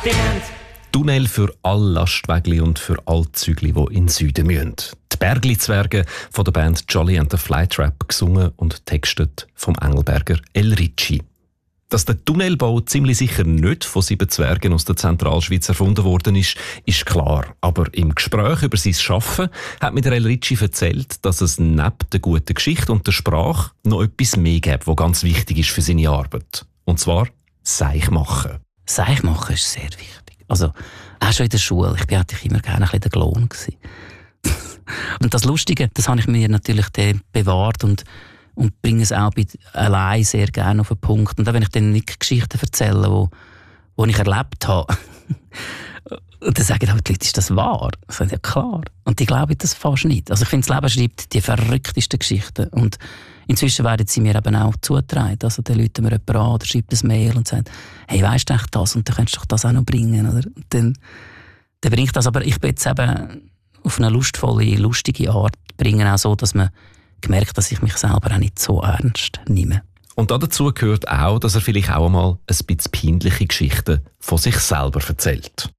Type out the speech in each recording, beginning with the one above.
Tunnel für alle Lastwagen und für alle Zügli, die in den Süden müssen. Die Bergli-Zwerge von der Band Jolly and the Flytrap, gesungen und textet vom Engelberger El Ricci. Dass der Tunnelbau ziemlich sicher nicht von 7 Zwergen aus der Zentralschweiz erfunden worden ist, ist klar. Aber im Gespräch über sein Schaffen hat mir der El Ricci erzählt, dass es neben der guten Geschichte und der Sprache noch etwas mehr gibt, was ganz wichtig ist für seine Arbeit. Und zwar Seich machen. Seich machen ist sehr wichtig. Also, auch schon in der Schule. Ich war eigentlich immer gerne ein bisschen der Klon. Und das Lustige, das habe ich mir natürlich bewahrt und bringe es auch allein sehr gerne auf den Punkt. Und auch wenn ich dann nicht Geschichten erzähle, die ich erlebt habe, und dann sagen halt die Leute, ist das wahr? Ich sage, ja klar. Und die glauben das fast nicht. Also ich finde, das Leben schreibt die verrücktesten Geschichten. Und inzwischen werden sie mir eben auch zugetragen. Also dann ruft mir jemand an oder schreibt ein Mail und sagt, hey, weisst du echt das? Und dann könntest du doch das auch noch bringen. Oder? Und dann bringe ich das. Aber ich bin jetzt eben auf eine lustvolle, lustige Art bringen, auch so, dass man gemerkt, dass ich mich selber auch nicht so ernst nehme. Und dazu gehört auch, dass er vielleicht auch einmal ein bisschen peinliche Geschichten von sich selber erzählt.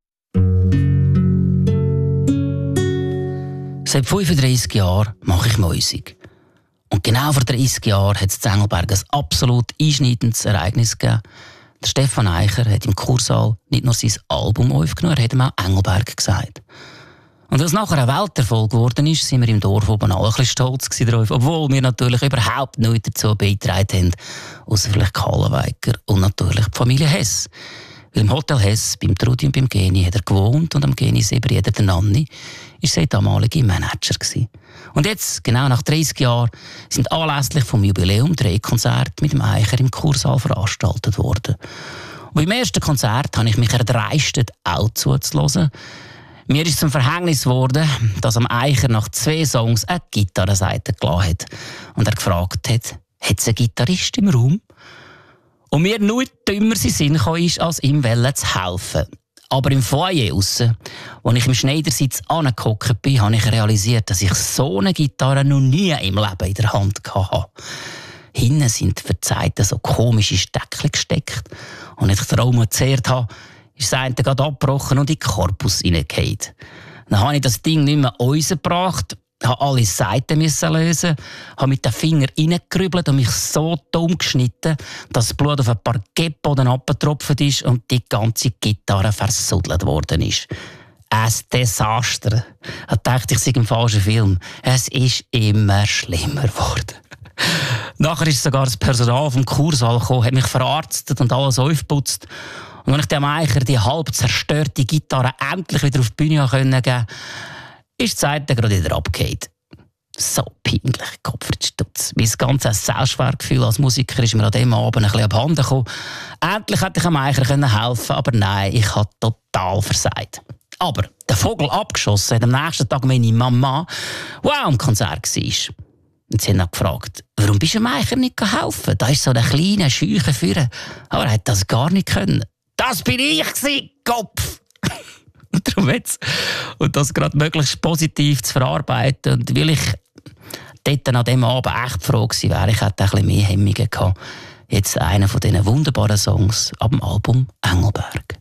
Seit 35 Jahren mache ich Musik. Und genau vor 30 Jahren hat es in Engelberg ein absolut einschneidendes Ereignis gegeben. Der Stefan Eicher hat im Kursaal nicht nur sein Album aufgenommen, er hat ihm auch Engelberg gesagt. Und als nachher ein Welterfolg geworden ist, sind wir im Dorf oben auch ein bisschen stolz drauf, obwohl wir natürlich überhaupt nichts dazu beigetragen haben, ausser vielleicht Kallenweiker und natürlich die Familie Hess. Weil im Hotel Hess, beim Trudi und beim Geni hat er gewohnt und am Geni Sebrieder, der Nanni, war sein damaliger Manager gewesen. Und jetzt, genau nach 30 Jahren, sind anlässlich vom Jubiläum 3 Konzerte mit dem Eicher im Kursaal veranstaltet worden. Und beim ersten Konzert habe ich mich erdreistet, auch zuzuhören. Mir ist zum Verhängnis geworden, dass am Eicher nach 2 Songs eine Gitarrenseite gelassen hat. Und er gefragt hat es einen Gitarrist im Raum? Und mir nur dümmer sein Sinn kam, ist, als ihm zu helfen. Aber im Foyer aussen, als ich im Schneidersitz angehockt bin, habe ich realisiert, dass ich so eine Gitarre noch nie im Leben in der Hand hatte. Hinten sind für die Seiten so komische Steckchen gesteckt. Und als ich den Raum gezehrt habe, ist das eine gerade abgebrochen und in den Korpus hineingefallen. Dann habe ich das Ding nicht mehr rausgebracht, habe alle Seiten lösen, habe mit den Fingern reingerübelt und mich so dumm geschnitten, dass das Blut auf ein paar Parkettboden abgetropft ist und die ganze Gitarre versuddelt worden ist. Ein Desaster. Da dachte ich, es sei im falschen Film. Es ist immer schlimmer geworden. Nachher ist sogar das Personal vom Kursaal gekommen, hat mich verarztet und alles aufgeputzt. Und als ich dem Eicher die halb zerstörte Gitarre endlich wieder auf die Bühne geben konnte, ist die Seite gerade wieder abgefallen. So peinlich, Kopfstutz. Mein ganzes Selbstwertgefühl als Musiker ist mir an diesem Abend ein bisschen abhanden gekommen. Endlich hätte ich dem Eicher helfen, aber nein, ich habe total versagt. Aber der Vogel abgeschossen hat am nächsten Tag meine Mama, die auch am Konzert war. Und sie haben dann gefragt, warum bist du dem Eicher nicht helfen? Da ist so eine kleine Scheuche führen. Aber er hat das gar nicht können. Das bin ich gewesen, Kopf! Und darum jetzt. Und das gerade möglichst positiv zu verarbeiten. Und weil ich dort an diesem Abend echt froh gewesen wäre, ich hätte ein bisschen mehr Hemmungen gehabt. Jetzt einer von diesen wunderbaren Songs ab dem Album Engelberg.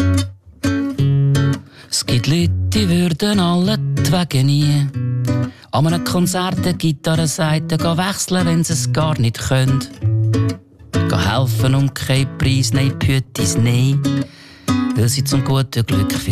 Es gibt Leute, die würden alle die Wege nie an einem Konzert eine Gitarrenseite wechseln, wenn sie es gar nicht können. Helfen und kein Preis, nein, Pütis, nein, weil sie zum guten Glück